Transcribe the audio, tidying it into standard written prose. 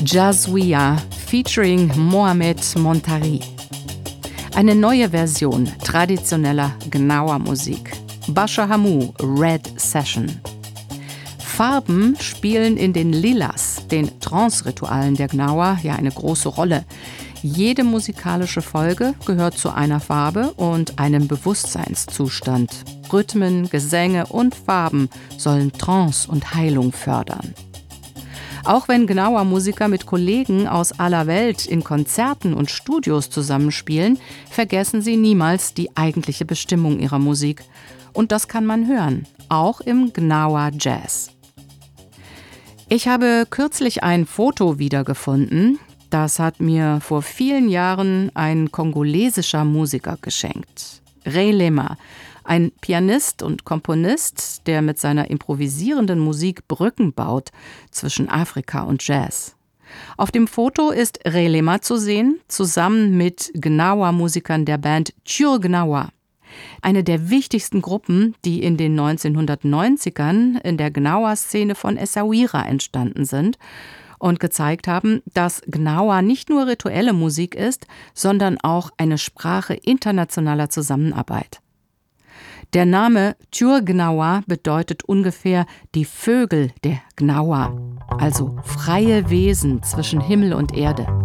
Jazouia featuring Mohamed Montari. Eine neue Version traditioneller Gnawa-Musik. Basha Hamou, Red Session. Farben spielen in den Lilas, den Trance-Ritualen der Gnawa, ja eine große Rolle. Jede musikalische Folge gehört zu einer Farbe und einem Bewusstseinszustand. Rhythmen, Gesänge und Farben sollen Trance und Heilung fördern. Auch wenn Gnawa-Musiker mit Kollegen aus aller Welt in Konzerten und Studios zusammenspielen, vergessen sie niemals die eigentliche Bestimmung ihrer Musik. Und das kann man hören, auch im Gnawa-Jazz. Ich habe kürzlich ein Foto wiedergefunden. Das hat mir vor vielen Jahren ein kongolesischer Musiker geschenkt. Ray Lema, ein Pianist und Komponist, der mit seiner improvisierenden Musik Brücken baut zwischen Afrika und Jazz. Auf dem Foto ist Ray Lema zu sehen, zusammen mit Gnawa-Musikern der Band Tchur Gnawa. Eine der wichtigsten Gruppen, die in den 1990ern in der Gnawa-Szene von Essaouira entstanden sind und gezeigt haben, dass Gnawa nicht nur rituelle Musik ist, sondern auch eine Sprache internationaler Zusammenarbeit. Der Name Tchur Gnawa bedeutet ungefähr die Vögel der Gnawa, also freie Wesen zwischen Himmel und Erde.